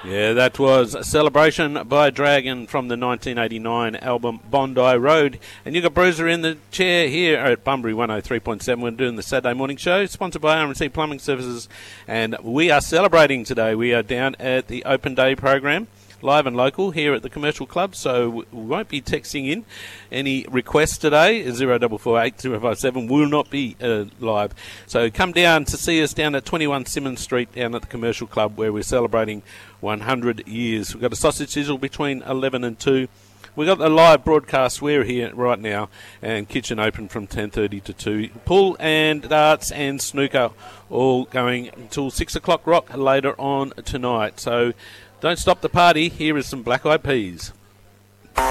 Yeah, that was a Celebration by Dragon from the 1989 album Bondi Road. And you got Bruiser in the chair here at Bunbury 103.7. We're doing the Saturday morning show, sponsored by R&C Plumbing Services. And we are celebrating today. We are down at the Open Day program, live and local here at the Commercial Club, so we won't be texting in any requests today. 0448 057 will not be live. So come down to see us down at 21 Simmons Street down at the Commercial Club, where we're celebrating 100 years. We've got a sausage sizzle between 11 and 2. We've got a live broadcast. We're here right now, and kitchen open from 10:30 to 2. Pool and darts and snooker all going until 6 o'clock rock later on tonight. So don't stop the party. Here is some Black Eyed Peas.